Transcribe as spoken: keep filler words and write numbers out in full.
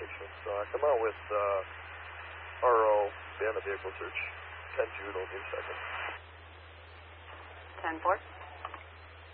patients. Uh, come out with uh, R O, be on the vehicle search. ten Jude, will be a second. ten four.